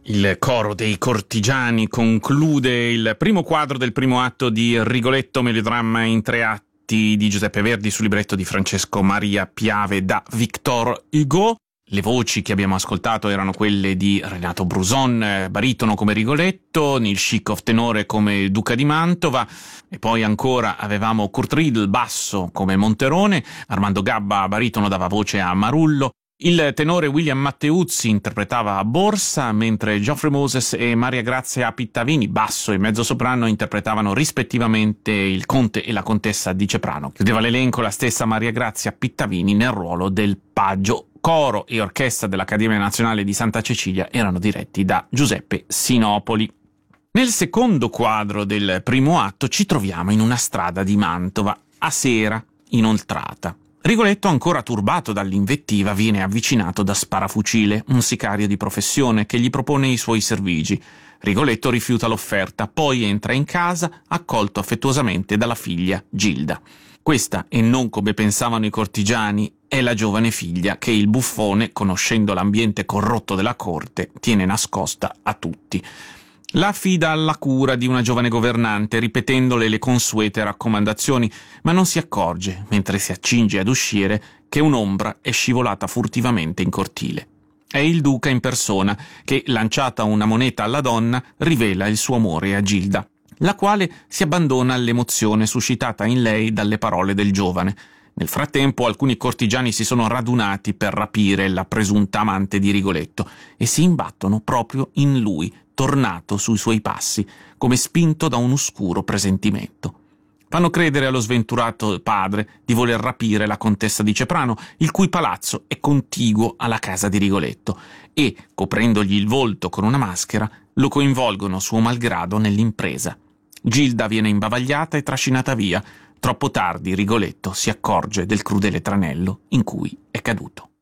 Il coro dei cortigiani conclude il primo quadro del primo atto di Rigoletto, melodramma in 3 atti di Giuseppe Verdi sul libretto di Francesco Maria Piave da Victor Hugo. Le voci che abbiamo ascoltato erano quelle di Renato Bruson, baritono come Rigoletto, Neil Schickhoff tenore come Duca di Mantova, e poi ancora avevamo Kurt Riedl basso come Monterone, Armando Gabba baritono dava voce a Marullo, il tenore William Matteuzzi interpretava Borsa, mentre Geoffrey Moses e Maria Grazia Pittavini, basso e mezzosoprano, interpretavano rispettivamente il conte e la contessa di Ceprano. Chiudeva l'elenco la stessa Maria Grazia Pittavini nel ruolo del paggio. Coro e orchestra dell'Accademia Nazionale di Santa Cecilia erano diretti da Giuseppe Sinopoli. Nel secondo quadro del primo atto ci troviamo in una strada di Mantova, a sera, inoltrata. Rigoletto, ancora turbato dall'invettiva, viene avvicinato da Sparafucile, un sicario di professione che gli propone i suoi servigi. Rigoletto rifiuta l'offerta, poi entra in casa, accolto affettuosamente dalla figlia Gilda. Questa, e non come pensavano i cortigiani, è la giovane figlia che il buffone, conoscendo l'ambiente corrotto della corte, tiene nascosta a tutti. La affida alla cura di una giovane governante, ripetendole le consuete raccomandazioni, ma non si accorge, mentre si accinge ad uscire, che un'ombra è scivolata furtivamente in cortile. È il duca in persona che, lanciata una moneta alla donna, rivela il suo amore a Gilda, la quale si abbandona all'emozione suscitata in lei dalle parole del giovane. Nel frattempo alcuni cortigiani si sono radunati per rapire la presunta amante di Rigoletto e si imbattono proprio in lui, tornato sui suoi passi, come spinto da un oscuro presentimento. Fanno credere allo sventurato padre di voler rapire la contessa di Ceprano, il cui palazzo è contiguo alla casa di Rigoletto, e, coprendogli il volto con una maschera, lo coinvolgono suo malgrado nell'impresa. Gilda viene imbavagliata e trascinata via. Troppo tardi Rigoletto si accorge del crudele tranello in cui è caduto.